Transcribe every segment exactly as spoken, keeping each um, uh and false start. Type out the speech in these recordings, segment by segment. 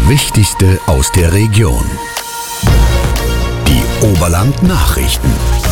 Wichtigste aus der Region. Die Oberland-Nachrichten.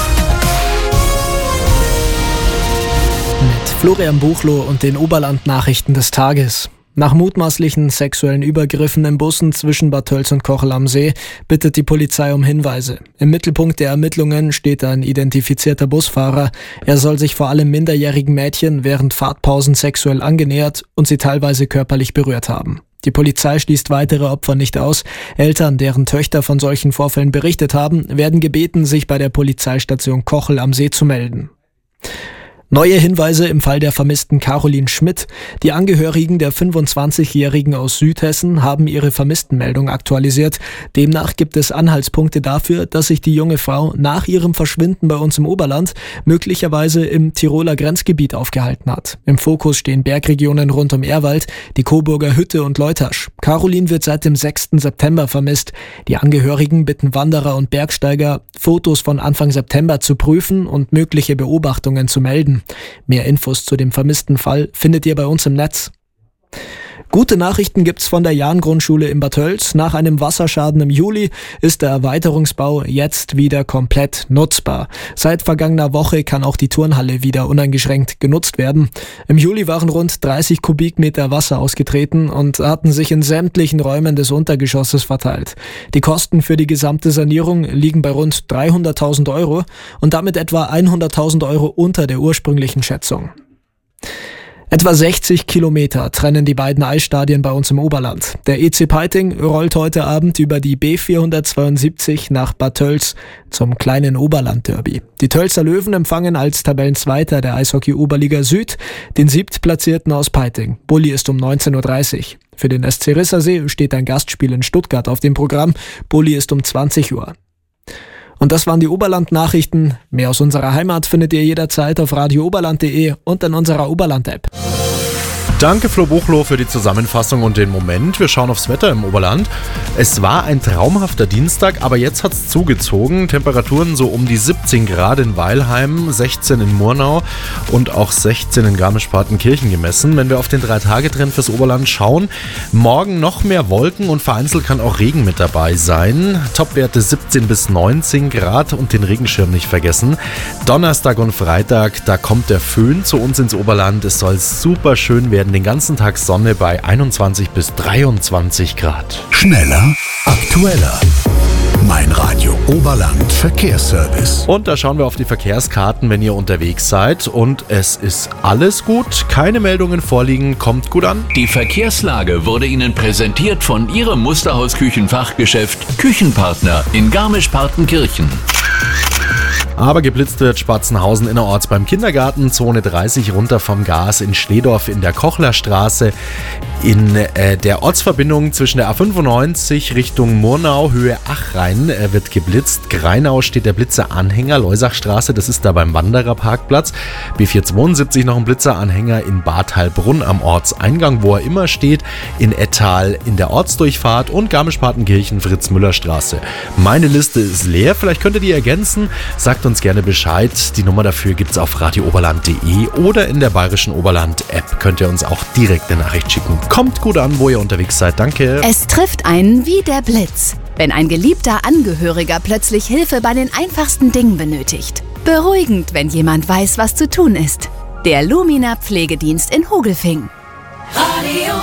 Mit Florian Buchloh und den Oberland-Nachrichten des Tages. Nach mutmaßlichen sexuellen Übergriffen in Bussen zwischen Bad Tölz und Kochel am See bittet die Polizei um Hinweise. Im Mittelpunkt der Ermittlungen steht ein identifizierter Busfahrer. Er soll sich vor allem minderjährigen Mädchen während Fahrtpausen sexuell angenähert und sie teilweise körperlich berührt haben. Die Polizei schließt weitere Opfer nicht aus. Eltern, deren Töchter von solchen Vorfällen berichtet haben, werden gebeten, sich bei der Polizeistation Kochel am See zu melden. Neue Hinweise im Fall der vermissten Caroline Schmidt. Die Angehörigen der fünfundzwanzigjährigen aus Südhessen haben ihre Vermisstenmeldung aktualisiert. Demnach gibt es Anhaltspunkte dafür, dass sich die junge Frau nach ihrem Verschwinden bei uns im Oberland möglicherweise im Tiroler Grenzgebiet aufgehalten hat. Im Fokus stehen Bergregionen rund um Ehrwald, die Coburger Hütte und Leutasch. Caroline wird seit dem sechsten September vermisst. Die Angehörigen bitten Wanderer und Bergsteiger, Fotos von Anfang September zu prüfen und mögliche Beobachtungen zu melden. Mehr Infos zu dem vermissten Fall findet ihr bei uns im Netz. Gute Nachrichten gibt's von der Jahn-Grundschule in Bad Tölz. Nach einem Wasserschaden im Juli ist der Erweiterungsbau jetzt wieder komplett nutzbar. Seit vergangener Woche kann auch die Turnhalle wieder uneingeschränkt genutzt werden. Im Juli waren rund dreißig Kubikmeter Wasser ausgetreten und hatten sich in sämtlichen Räumen des Untergeschosses verteilt. Die Kosten für die gesamte Sanierung liegen bei rund dreihunderttausend Euro und damit etwa hunderttausend Euro unter der ursprünglichen Schätzung. Etwa sechzig Kilometer trennen die beiden Eisstadien bei uns im Oberland. Der E C Peiting rollt heute Abend über die B vierhundertzweiundsiebzig nach Bad Tölz zum kleinen Oberland-Derby. Die Tölzer Löwen empfangen als Tabellenzweiter der Eishockey-Oberliga Süd den Siebtplatzierten aus Peiting. Bulli ist um neunzehn Uhr dreißig. Für den S C Rissersee steht ein Gastspiel in Stuttgart auf dem Programm. Bulli ist um zwanzig Uhr. Und das waren die Oberland-Nachrichten. Mehr aus unserer Heimat findet ihr jederzeit auf radio oberland punkt de und in unserer Oberland-App. Danke Flo Buchloh für die Zusammenfassung und den Moment. Wir schauen aufs Wetter im Oberland. Es war ein traumhafter Dienstag, aber jetzt hat es zugezogen. Temperaturen so um die siebzehn Grad in Weilheim, sechzehn in Murnau und auch sechzehn in Garmisch-Partenkirchen gemessen. Wenn wir auf den drei-Tage-Trend fürs Oberland schauen, morgen noch mehr Wolken und vereinzelt kann auch Regen mit dabei sein. Topwerte siebzehn bis neunzehn Grad und den Regenschirm nicht vergessen. Donnerstag und Freitag, da kommt der Föhn zu uns ins Oberland. Es soll super schön werden. Den ganzen Tag Sonne bei einundzwanzig bis dreiundzwanzig Grad. Schneller, aktueller. Mein Radio Oberland Verkehrsservice. Und da schauen wir auf die Verkehrskarten, wenn ihr unterwegs seid. Und es ist alles gut. Keine Meldungen vorliegen. Kommt gut an. Die Verkehrslage wurde Ihnen präsentiert von Ihrem Musterhaus-Küchenfachgeschäft Küchenpartner in Garmisch-Partenkirchen. Aber geblitzt wird Spatzenhausen innerorts beim Kindergarten, Zone dreißig runter vom Gas in Schledorf in der Kochlerstraße. In äh, der Ortsverbindung zwischen der A fünfundneunzig Richtung Murnau, Höhe Achrhein, äh, wird geblitzt. Greinau steht der Blitzeranhänger, Leusachstraße, das ist da beim Wandererparkplatz. B vierhundertzweiundsiebzig noch ein Blitzeranhänger in Bad Heilbrunn am Ortseingang, wo er immer steht. In Ettal in der Ortsdurchfahrt und Garmisch-Partenkirchen Fritz-Müller-Straße. Meine Liste ist leer, vielleicht könnt ihr die ergänzen. Sagt uns gerne Bescheid. Die Nummer dafür gibt es auf radio oberland punkt de oder in der Bayerischen Oberland-App. Könnt ihr uns auch direkt eine Nachricht schicken. Kommt gut an, wo ihr unterwegs seid. Danke. Es trifft einen wie der Blitz, wenn ein geliebter Angehöriger plötzlich Hilfe bei den einfachsten Dingen benötigt. Beruhigend, wenn jemand weiß, was zu tun ist. Der Lumina Pflegedienst in Hogelfing. Radio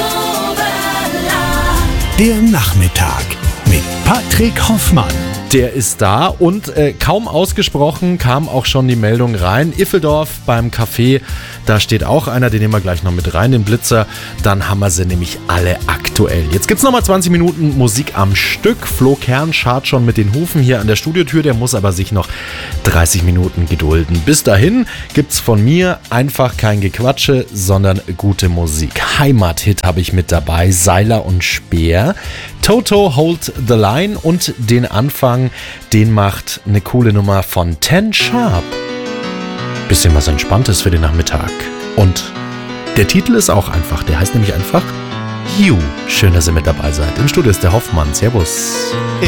Oberland. Der Nachmittag mit Patrick Hoffmann. Der ist da und äh, kaum ausgesprochen kam auch schon die Meldung rein. Iffeldorf beim Café, da steht auch einer, den nehmen wir gleich noch mit rein, den Blitzer. Dann haben wir sie nämlich alle aktuell. Jetzt gibt's nochmal zwanzig Minuten Musik am Stück. Flo Kern schart schon mit den Hufen hier an der Studiotür, der muss aber sich noch dreißig Minuten gedulden. Bis dahin gibt's von mir einfach kein Gequatsche, sondern gute Musik. Heimathit habe ich mit dabei, Seiler und Speer. Toto Hold the Line und den Anfang, den macht eine coole Nummer von Ten Sharp. Bisschen was Entspanntes für den Nachmittag. Und der Titel ist auch einfach, der heißt nämlich einfach You. Schön, dass ihr mit dabei seid. Im Studio ist der Hoffmann. Servus.